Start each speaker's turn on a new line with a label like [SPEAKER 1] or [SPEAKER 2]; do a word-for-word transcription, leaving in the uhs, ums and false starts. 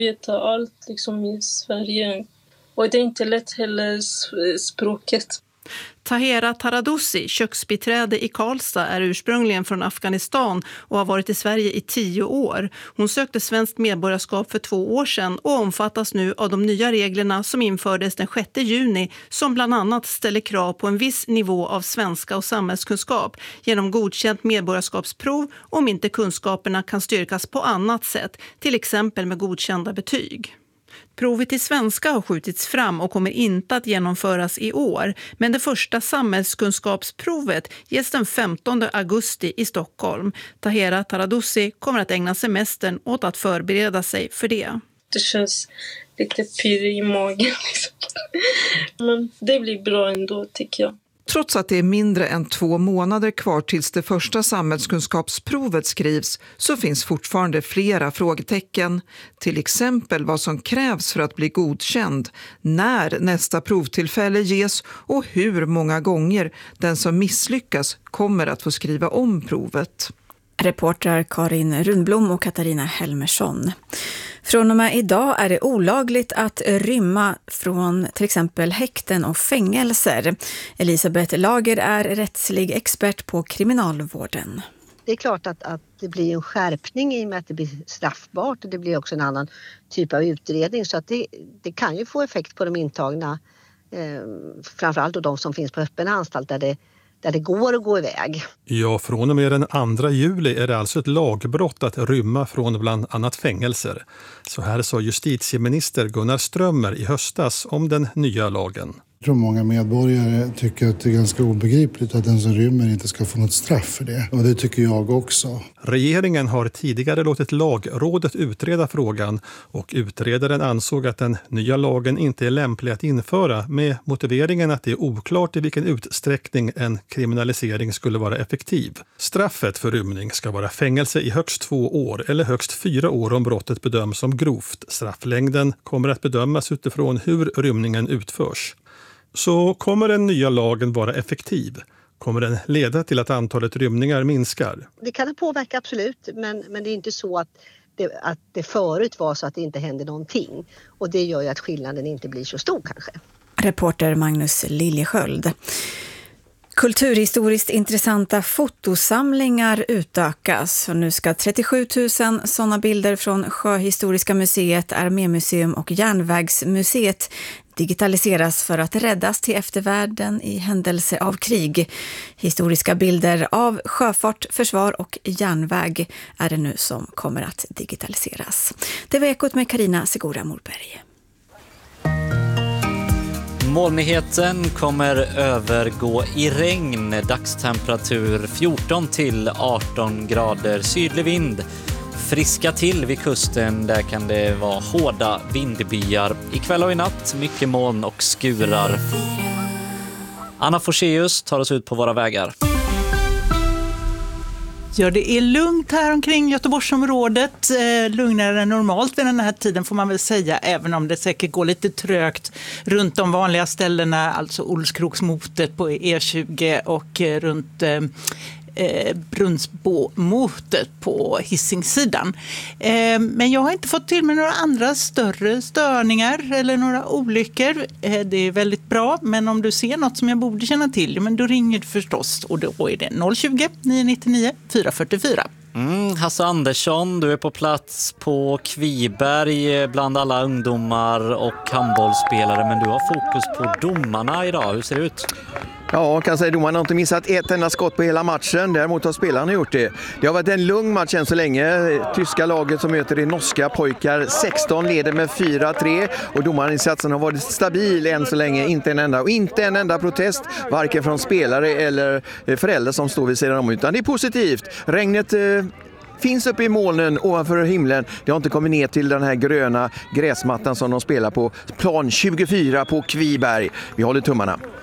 [SPEAKER 1] Veta allt liksom i Sverige. Och det är inte lätt heller språket.
[SPEAKER 2] Tahera Taradussi, köksbiträde i Karlstad, är ursprungligen från Afghanistan och har varit i Sverige i tio år. Hon sökte svenskt medborgarskap för två år sedan och omfattas nu av de nya reglerna som infördes den sjätte juni, som bland annat ställer krav på en viss nivå av svenska och samhällskunskap genom godkänt medborgarskapsprov om inte kunskaperna kan styrkas på annat sätt, till exempel med godkända betyg. Provet i svenska har skjutits fram och kommer inte att genomföras i år, men det första samhällskunskapsprovet ges den femtonde augusti i Stockholm. Tahera Taradussi kommer att ägna semestern åt att förbereda sig för det.
[SPEAKER 1] Det känns lite pirr i magen liksom. Men det blir bra ändå, tycker jag.
[SPEAKER 3] Trots att det är mindre än två månader kvar tills det första samhällskunskapsprovet skrivs så finns fortfarande flera frågetecken. Till exempel vad som krävs för att bli godkänd, när nästa provtillfälle ges och hur många gånger den som misslyckas kommer att få skriva om provet.
[SPEAKER 4] Reportrar Karin Rundblom och Katarina Helmersson. Från och med idag är det olagligt att rymma från till exempel häkten och fängelser. Elisabeth Lager är rättslig expert på kriminalvården.
[SPEAKER 5] Det är klart att, att det blir en skärpning i och med att det blir straffbart, och det blir också en annan typ av utredning, så att det, det kan ju få effekt på de intagna, eh, framförallt då de som finns på öppen anstalt där det där det går att gå iväg.
[SPEAKER 6] Ja, från och med den andra juli är det alltså ett lagbrott att rymma från bland annat fängelser. Så här sa justitieminister Gunnar Strömmer i höstas om den nya lagen.
[SPEAKER 7] Jag tror många medborgare tycker att det är ganska obegripligt att den som rymmer inte ska få något straff för det. Och det tycker jag också.
[SPEAKER 6] Regeringen har tidigare låtit lagrådet utreda frågan, och utredaren ansåg att den nya lagen inte är lämplig att införa med motiveringen att det är oklart i vilken utsträckning en kriminalisering skulle vara effektiv. Straffet för rymning ska vara fängelse i högst två år eller högst fyra år om brottet bedöms som grovt. Strafflängden kommer att bedömas utifrån hur rymningen utförs. Så kommer den nya lagen vara effektiv? Kommer den leda till att antalet rymningar minskar?
[SPEAKER 5] Det kan det påverka, absolut, men, men det är inte så att det, att det förut var så att det inte hände någonting. Och det gör ju att skillnaden inte blir så stor kanske.
[SPEAKER 4] Reporter Magnus Liljesköld. Kulturhistoriskt intressanta fotosamlingar utökas och nu ska trettiosju tusen sådana bilder från Sjöhistoriska museet, Armémuseum och Järnvägsmuseet digitaliseras för att räddas till eftervärlden i händelse av krig. Historiska bilder av sjöfart, försvar och järnväg är det nu som kommer att digitaliseras. Det var Ekot med Carina Segura Morberg.
[SPEAKER 8] Molnigheten kommer övergå i regn, dagstemperatur fjorton till arton grader, sydlig vind. Friska till vid kusten, där kan det vara hårda vindbyar. Ikväll och i natt mycket moln och skurar. Anna Forseus tar oss ut på våra vägar.
[SPEAKER 9] Ja, det är lugnt här omkring Göteborgsområdet, eh, lugnare än normalt vid den här tiden får man väl säga, även om det säkert går lite trögt runt de vanliga ställena, alltså Olskroksmotet på E tjugo och eh, runt eh, Eh, Brunnsbomotet på Hisingssidan. Eh, men jag har inte fått till med några andra större störningar eller några olyckor. Eh, det är väldigt bra, men om du ser något som jag borde känna till, men då ringer du förstås, och då är det noll tjugo, nio nittionio, fyra fyrtiofyra.
[SPEAKER 8] Mm, Hasse Andersson, du är på plats på Kviberg bland alla ungdomar och handbollsspelare, men du har fokus på domarna idag. Hur ser det ut?
[SPEAKER 10] Ja, jag kan säga att domarna har inte missat ett enda skott på hela matchen. Däremot har spelarna gjort det. Det har varit en lugn match än så länge. Tyska laget som möter det norska pojkar sexton leder med fyra tre. Och domarinsatsen har varit stabil än så länge. Inte en enda, och inte en enda protest. Varken från spelare eller föräldrar som står vid sidan om. Utan det är positivt. Regnet eh, finns uppe i molnen ovanför himlen. Det har inte kommit ner till den här gröna gräsmattan som de spelar på plan tjugofyra på Kviberg. Vi håller tummarna.